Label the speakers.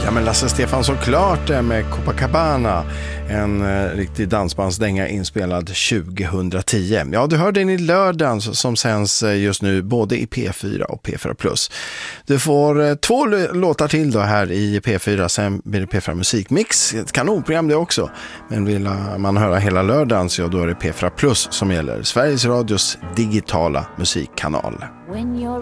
Speaker 1: Ja, men Lasse Stefan såklart med Copacabana, en riktig dansbandsdänga inspelad 2010. Ja, du hör den i lördagen som sänds just nu både i P4 och P4+. Du får 2 låtar till då här i P4, sen blir det P4 Musikmix, ett kanonprogram det också. Men vill man höra hela lördagen så då är det P4+ som gäller, Sveriges Radios digitala musikkanal.
Speaker 2: When you're